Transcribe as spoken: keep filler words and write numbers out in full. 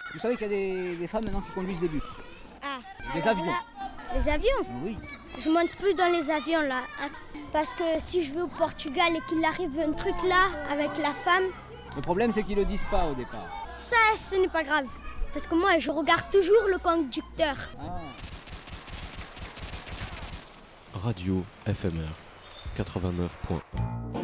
Vous savez qu'il y a des, des femmes maintenant qui conduisent des bus, Ah. des Alors avions. là, les avions? Oui. Je monte plus dans les avions là. hein, Parce que si je vais au Portugal et qu'il arrive un truc là avec la femme, Le problème, c'est qu'ils le disent pas au départ. ça ce n'est pas grave. Parce que moi je regarde toujours le conducteur. Ah. Radio F M R quatre-vingt-neuf point un.